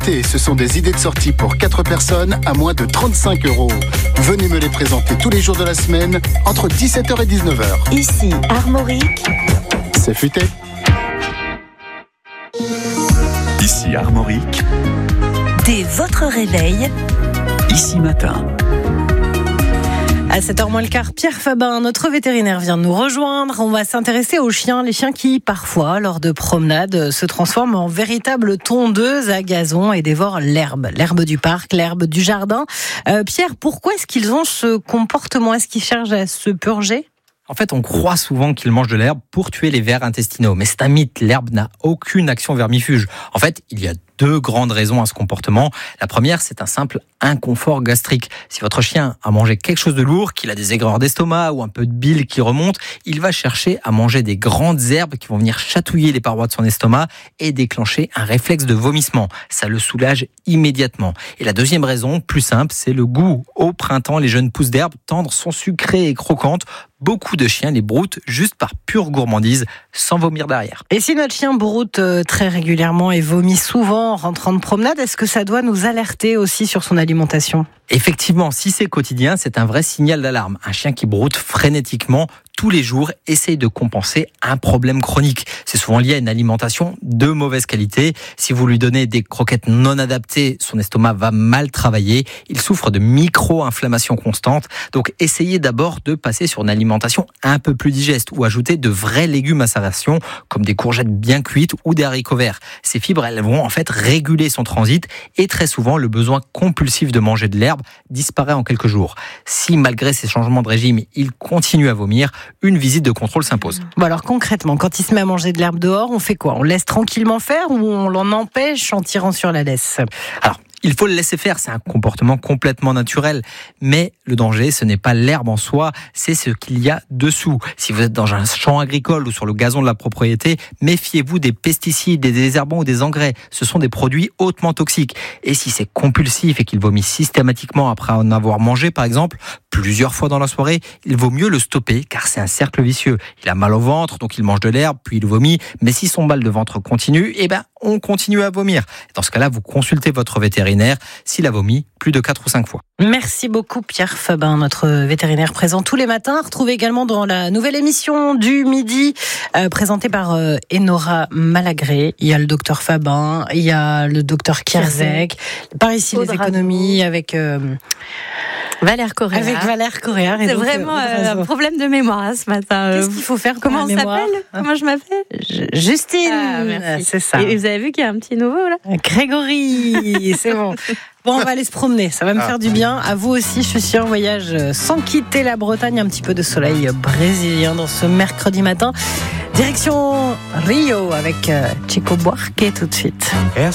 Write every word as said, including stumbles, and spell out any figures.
Ce sont des idées de sortie pour quatre personnes à moins de trente-cinq euros. Venez me les présenter tous les jours de la semaine entre dix-sept heures et dix-neuf heures. Ici, Armorique. C'est futé. Ici Armorique. Dès votre réveil. Ici Matin. À sept heures moins le quart, Pierre Fabin, notre vétérinaire, vient de nous rejoindre. On va s'intéresser aux chiens, les chiens qui, parfois, lors de promenades, se transforment en véritables tondeuses à gazon et dévorent l'herbe. L'herbe du parc, l'herbe du jardin. Euh, Pierre, pourquoi est-ce qu'ils ont ce comportement ? Est-ce qu'ils cherchent à se purger ? En fait, on croit souvent qu'ils mangent de l'herbe pour tuer les vers intestinaux. Mais c'est un mythe, l'herbe n'a aucune action vermifuge. En fait, il y a deux grandes raisons à ce comportement. La première, c'est un simple inconfort gastrique. Si votre chien a mangé quelque chose de lourd, qu'il a des aigreurs d'estomac ou un peu de bile qui remonte, il va chercher à manger des grandes herbes qui vont venir chatouiller les parois de son estomac et déclencher un réflexe de vomissement. Ça le soulage immédiatement. Et la deuxième raison, plus simple, c'est le goût. Au printemps, les jeunes pousses d'herbe tendres sont sucrées et croquantes. Beaucoup de chiens les broutent juste par pure gourmandise, sans vomir derrière. Et si notre chien broute très régulièrement et vomit souvent en rentrant de promenade, est-ce que ça doit nous alerter aussi sur son alimentation ? Effectivement, si c'est quotidien, c'est un vrai signal d'alarme. Un chien qui broute frénétiquement tous les jours essaye de compenser un problème chronique. C'est souvent lié à une alimentation de mauvaise qualité. Si vous lui donnez des croquettes non adaptées, son estomac va mal travailler. Il souffre de micro-inflammations constantes. Donc, essayez d'abord de passer sur une alimentation un peu plus digeste ou ajouter de vrais légumes à sa ration, comme des courgettes bien cuites ou des haricots verts. Ces fibres, elles vont en fait réguler son transit et très souvent, le besoin compulsif de manger de l'herbe disparaît en quelques jours. Si, malgré ces changements de régime, il continue à vomir, une visite de contrôle s'impose. Bon alors concrètement, quand il se met à manger de l'herbe dehors, on fait quoi ? On laisse tranquillement faire ou on l'en empêche en tirant sur la laisse ? Alors, il faut le laisser faire, c'est un comportement complètement naturel. Mais le danger, ce n'est pas l'herbe en soi, c'est ce qu'il y a dessous. Si vous êtes dans un champ agricole ou sur le gazon de la propriété, méfiez-vous des pesticides, des désherbants ou des engrais. Ce sont des produits hautement toxiques. Et si c'est compulsif et qu'il vomit systématiquement après en avoir mangé, par exemple, plusieurs fois dans la soirée, il vaut mieux le stopper car c'est un cercle vicieux. Il a mal au ventre, donc il mange de l'herbe, puis il vomit. Mais si son mal de ventre continue, eh ben, on continue à vomir. Dans ce cas-là, vous consultez votre vétérinaire s'il a vomi plus de quatre ou cinq fois. Merci beaucoup Pierre Fabin, notre vétérinaire présent tous les matins. Retrouvez également dans la nouvelle émission du midi, euh, présentée par euh, Enora Malagré. Il y a le docteur Fabin, il y a le docteur Kierzek. Par ici, les économies avec... Euh, Valère Correa. Avec Valère Correa. C'est vraiment euh, un problème de mémoire hein, ce matin. Qu'est-ce qu'il faut faire pour Comment la mémoire ? on s'appelle ? Comment je m'appelle ? Justine. Ah, merci. C'est ça. Et vous avez vu qu'il y a un petit nouveau là ? Grégory, c'est bon. Bon, on va aller se promener, ça va me faire du bien. À vous aussi, je suis sûre, voyage sans quitter la Bretagne, un petit peu de soleil brésilien dans ce mercredi matin. Direction Rio avec Chico Buarque tout de suite.